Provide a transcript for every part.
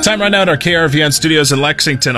Time right now at our KRVN studios in Lexington,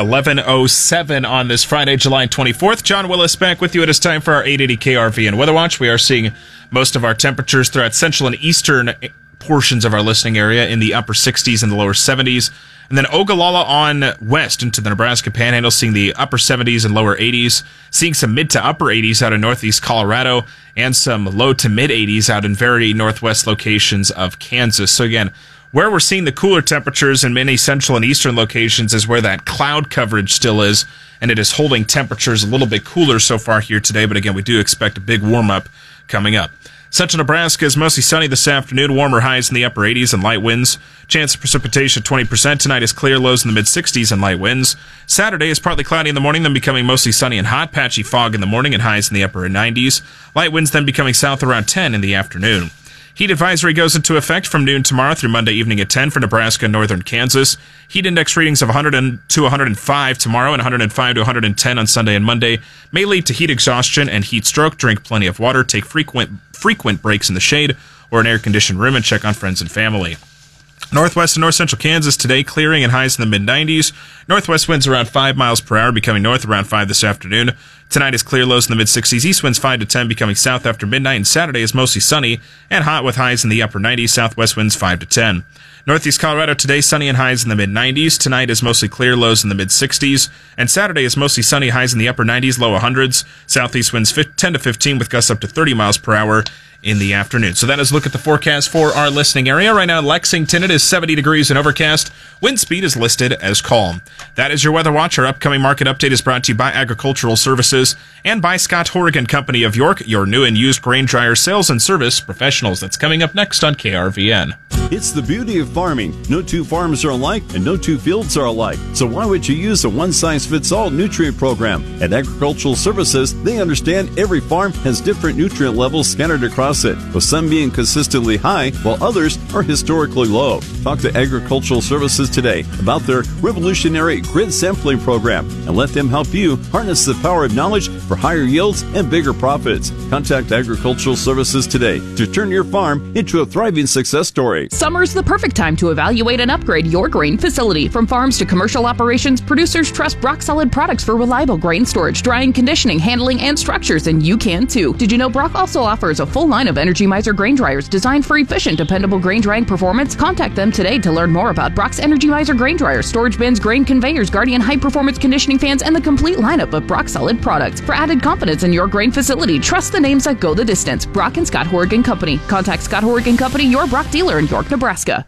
11:07 on this Friday, July 24th. John Willis back with you. It is time for our 880 KRVN Weather Watch. We are seeing most of our temperatures throughout central and eastern portions of our listening area in the upper 60s and the lower 70s. And then Ogallala on west into the Nebraska Panhandle, seeing the upper 70s and lower 80s. Seeing some mid to upper 80s out in northeast Colorado and some low to mid 80s out in very northwest locations of Kansas. So again, where we're seeing the cooler temperatures in many central and eastern locations is where that cloud coverage still is, and it is holding temperatures a little bit cooler so far here today. But again, we do expect a big warm-up coming up. Central Nebraska is mostly sunny this afternoon, warmer highs in the upper 80s and light winds. Chance of precipitation 20%. Tonight is clear, lows in the mid-60s and light winds. Saturday is partly cloudy in the morning, then becoming mostly sunny and hot. Patchy fog in the morning and highs in the upper 90s. Light winds then becoming south around 10 in the afternoon. Heat advisory goes into effect from noon tomorrow through Monday evening at 10 for Nebraska and northern Kansas. Heat index readings of 100 to 105 tomorrow and 105 to 110 on Sunday and Monday may lead to heat exhaustion and heat stroke. Drink plenty of water, take frequent breaks in the shade or an air-conditioned room, and check on friends and family. Northwest and north central Kansas today, clearing and highs in the mid-90s. Northwest winds around 5 miles per hour, becoming north around 5 this afternoon. Tonight is clear, lows in the mid-60s. East winds 5 to 10, becoming south after midnight. And Saturday is mostly sunny and hot with highs in the upper 90s. Southwest winds 5 to 10. Northeast Colorado today, sunny and highs in the mid-90s. Tonight is mostly clear, lows in the mid-60s. And Saturday is mostly sunny, highs in the upper 90s, low 100s. Southeast winds 10 to 15 with gusts up to 30 miles per hour in the afternoon. So that is a look at the forecast for our listening area. Right now in Lexington, it is 70 degrees and overcast. Wind speed is listed as calm. That is your Weather Watch. Our upcoming market update is brought to you by Agricultural Services and by Scott Horrigan Company of York, your new and used grain dryer sales and service professionals. That's coming up next on KRVN. It's the beauty of farming. No two farms are alike and no two fields are alike. So why would you use a one-size-fits-all nutrient program? At Agricultural Services, they understand every farm has different nutrient levels scattered across it, with some being consistently high while others are historically low. Talk to Agricultural Services today about their revolutionary grid sampling program and let them help you harness the power of knowledge for higher yields and bigger profits. Contact Agricultural Services today to turn your farm into a thriving success story. Summer's the perfect time to evaluate and upgrade your grain facility. From farms to commercial operations, producers trust Brock Solid products for reliable grain storage, drying, conditioning, handling, and structures, and you can too. Did you know Brock also offers a full line of Energy Miser grain dryers designed for efficient, dependable grain drying performance? Contact them today to learn more about Brock's Energy Miser grain dryers, storage bins, grain conveyors, Guardian high-performance conditioning fans, and the complete lineup of Brock Solid products. For added confidence in your grain facility, trust the names that go the distance. Brock and Scott Horrigan Company. Contact Scott Horrigan Company, your Brock dealer in York, Nebraska.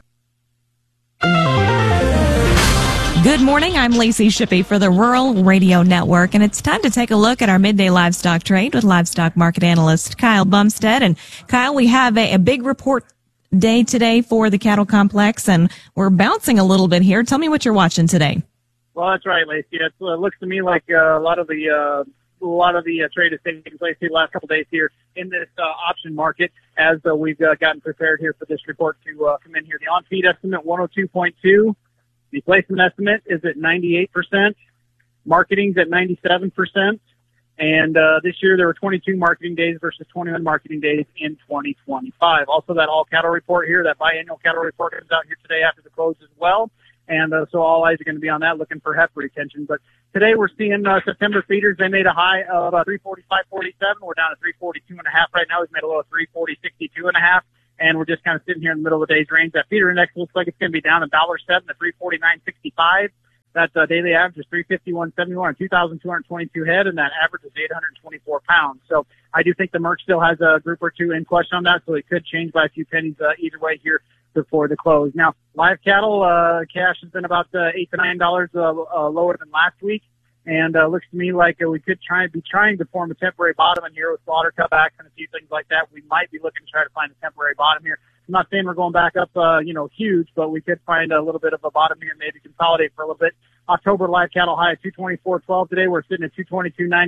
Good morning. I'm Lacey Shippey for the Rural Radio Network, and it's time to take a look at our midday livestock trade with livestock market analyst Kyle Bumstead. And Kyle, we have a big report day today for the cattle complex, and we're bouncing a little bit here. Tell me what you're watching today. Well, that's right, Lacey. It looks to me like a lot of the trade is taking place here the last couple of days here in this option market as we've gotten prepared here for this report to come in here. The on-feed estimate 102.2. The placement estimate is at 98%. Marketing's at 97%. And this year there were 22 marketing days versus 21 marketing days in 2025. Also, that all cattle report here, that biannual cattle report comes out here today after the close as well. And so all eyes are going to be on that, looking for heifer retention. But today we're seeing September feeders. They made a high of 345.47. We're down to 342.5 right now. We've made a low of 340.62.5. And we're just kind of sitting here in the middle of the day's range. That feeder index looks like it's going to be down $1.07 to 349.65. That daily average is 351.71 on 2,222 head, and that average is 824 pounds. So I do think the Merc still has a group or two in question on that, so it could change by a few pennies either way here before the close. Now, live cattle cash has been about $8 to $9 lower than last week. And looks to me like we could be trying to form a temporary bottom in here with slaughter cutbacks and a few things like that. We might be looking to try to find a temporary bottom here. I'm not saying we're going back up, huge, but we could find a little bit of a bottom here and maybe consolidate for a little bit. October live cattle high at 224.12 today. We're sitting at 222.90.